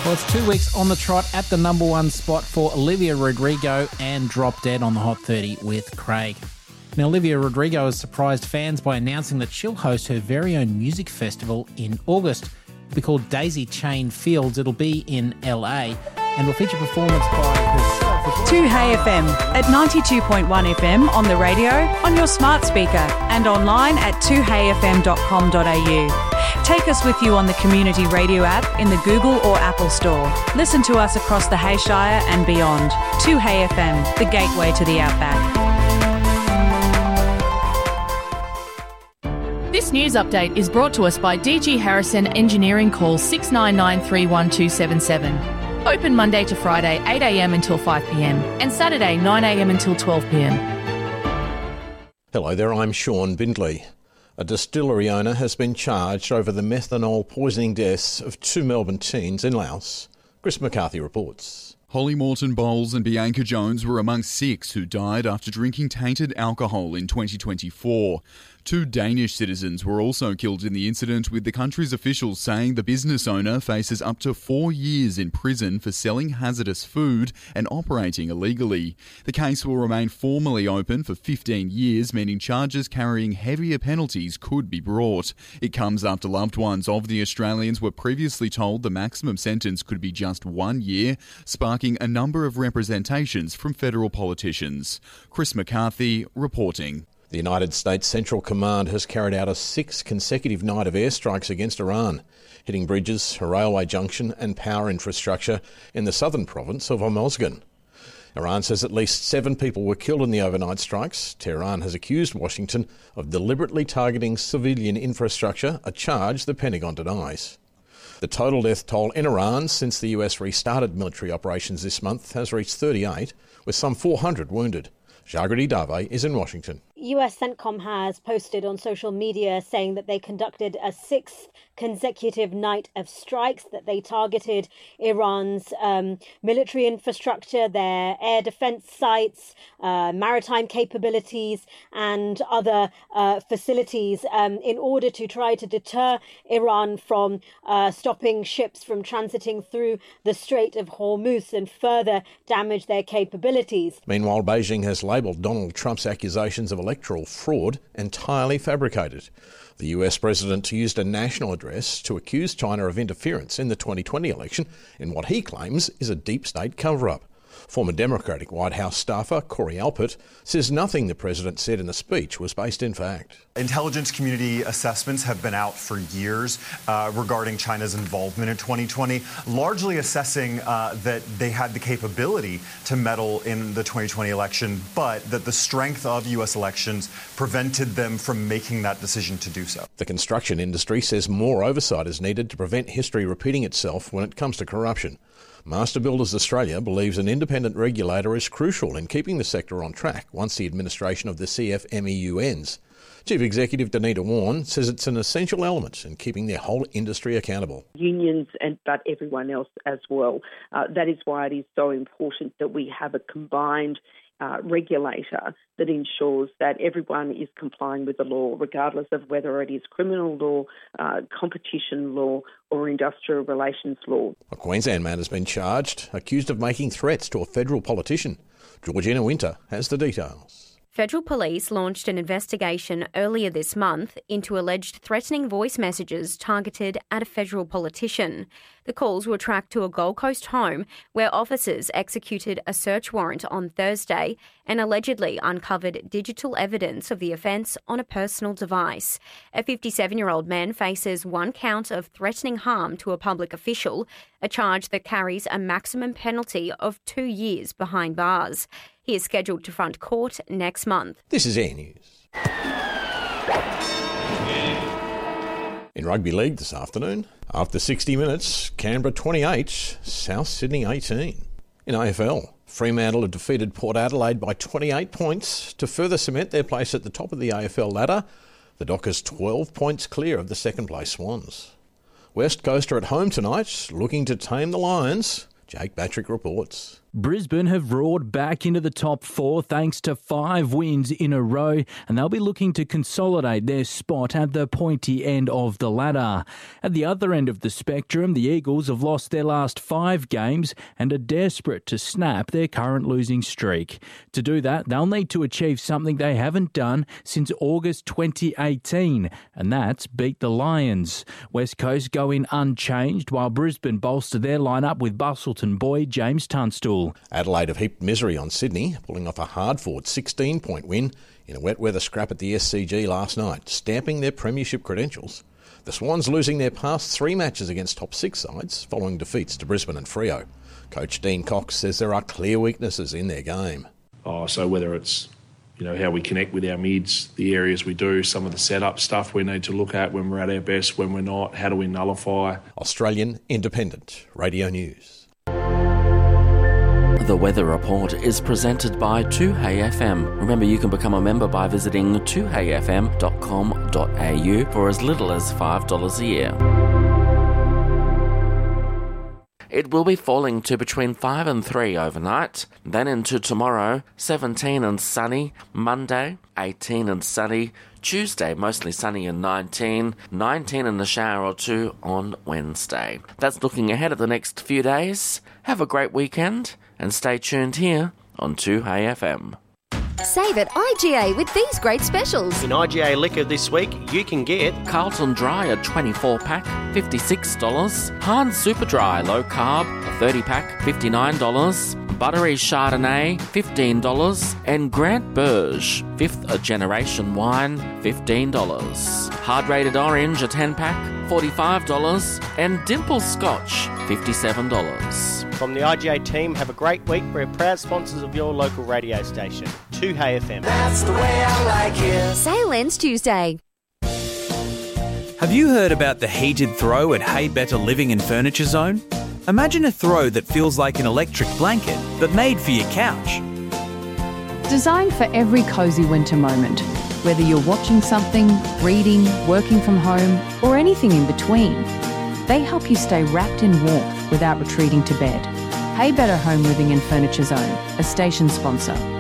Well, it's 2 weeks on the trot at the number one spot for Olivia Rodrigo and Drop Dead on the Hot 30 with Craig. Now, Olivia Rodrigo has surprised fans by announcing that she'll host her very own music festival in August. It'll be called Daisy Chain Fields. It'll be in LA and will feature performance by herself as well. 2Hey FM at 92.1 FM on the radio, on your smart speaker and online at 2heyfm.com.au. Take us with you on the Community Radio app in the Google or Apple Store. Listen to us across the Hayshire and beyond. 2Hey FM, the gateway to the outback. This news update is brought to us by DG Harrison Engineering. Call 699 31277. Open Monday to Friday 8am until 5pm and Saturday 9am until 12pm. Hello there, I'm Sean Bindley. A distillery owner has been charged over the methanol poisoning deaths of 2 Melbourne teens in Laos. Chris McCarthy reports. Holly Morton Bowles and Bianca Jones were among 6 who died after drinking tainted alcohol in 2024. 2 Danish citizens were also killed in the incident, with the country's officials saying the business owner faces up to 4 years in prison for selling hazardous food and operating illegally. The case will remain formally open for 15 years, meaning charges carrying heavier penalties could be brought. It comes after loved ones of the Australians were previously told the maximum sentence could be just 1 year, sparking a number of representations from federal politicians. Chris McCarthy reporting. The United States Central Command has carried out a 6th consecutive night of airstrikes against Iran, hitting bridges, a railway junction and power infrastructure in the southern province of Hormozgan. Iran says at least 7 people were killed in the overnight strikes. Tehran has accused Washington of deliberately targeting civilian infrastructure, a charge the Pentagon denies. The total death toll in Iran since the US restarted military operations this month has reached 38, with some 400 wounded. Jagrati Dave is in Washington. US CENTCOM has posted on social media saying that they conducted a 6th consecutive night of strikes, that they targeted Iran's military infrastructure, their air defense sites, maritime capabilities and other facilities in order to try to deter Iran from stopping ships from transiting through the Strait of Hormuz and further damage their capabilities. Meanwhile, Beijing has labelled Donald Trump's accusations of electoral fraud entirely fabricated. The US president used a national address to accuse China of interference in the 2020 election in what he claims is a deep state cover-up. Former Democratic White House staffer Corey Alpert says nothing the president said in the speech was based in fact. Intelligence community assessments have been out for years regarding China's involvement in 2020, largely assessing that they had the capability to meddle in the 2020 election, but that the strength of U.S. elections prevented them from making that decision to do so. The construction industry says more oversight is needed to prevent history repeating itself when it comes to corruption. Master Builders Australia believes an independent regulator is crucial in keeping the sector on track once the administration of the CFMEU ends. Chief Executive Danita Warren says it's an essential element in keeping their whole industry accountable. Unions but everyone else as well. That is why it is so important that we have a combined regulator that ensures that everyone is complying with the law, regardless of whether it is criminal law, competition law or industrial relations law. A Queensland man has been charged, accused of making threats to a federal politician. Georgina Winter has the details. Federal police launched an investigation earlier this month into alleged threatening voice messages targeted at a federal politician. The calls were tracked to a Gold Coast home where officers executed a search warrant on Thursday and allegedly uncovered digital evidence of the offence on a personal device. A 57-year-old man faces 1 count of threatening harm to a public official, a charge that carries a maximum penalty of 2 years behind bars. He is scheduled to front court next month. This is Air News. In rugby league this afternoon, after 60 minutes, Canberra 28, South Sydney 18. In AFL, Fremantle have defeated Port Adelaide by 28 points to further cement their place at the top of the AFL ladder. The Dockers 12 points clear of the second place Swans. West Coast are at home tonight, looking to tame the Lions. Jake Batrick reports. Brisbane have roared back into the top four thanks to 5 wins in a row, and they'll be looking to consolidate their spot at the pointy end of the ladder. At the other end of the spectrum, the Eagles have lost their last 5 games and are desperate to snap their current losing streak. To do that, they'll need to achieve something they haven't done since August 2018, and that's beat the Lions. West Coast go in unchanged, while Brisbane bolster their lineup with Busselton boy James Tunstall. Adelaide have heaped misery on Sydney, pulling off a hard-fought 16-point win in a wet weather scrap at the SCG last night, stamping their premiership credentials. The Swans losing their past 3 matches against top 6 sides following defeats to Brisbane and Freo. Coach Dean Cox says there are clear weaknesses in their game. So whether it's how we connect with our mids, the areas we do, some of the setup stuff we need to look at when we're at our best, when we're not, how do we nullify? Australian Independent Radio News. The Weather Report is presented by 2HeyFM. Remember, you can become a member by visiting 2heyfm.com.au for as little as $5 a year. It will be falling to between 5 and 3 overnight. Then into tomorrow, 17 and sunny. Monday, 18 and sunny. Tuesday, mostly sunny and 19 in a shower or 2 on Wednesday. That's looking ahead at the next few days. Have a great weekend and stay tuned here on 2HeyFM. Save at IGA with these great specials. In IGA Liquor this week, you can get Carlton Dry, a 24-pack, $56. Hans Super Dry, low carb, a 30-pack, $59. Buttery Chardonnay, $15. And Grant Burge, 5th generation wine, $15. Hard Rated Orange, a 10-pack, $45. And Dimple Scotch, $57. From the IGA team, have a great week. We're proud sponsors of your local radio station, 2HeyFM. That's the way I like it. Sale ends Tuesday. Have you heard about the heated throw at Hey Better Living and Furniture Zone? Imagine a throw that feels like an electric blanket, but made for your couch. Designed for every cosy winter moment. Whether you're watching something, reading, working from home, or anything in between, they help you stay wrapped in warmth without retreating to bed. Hey Better Home Living and Furniture Zone, a station sponsor.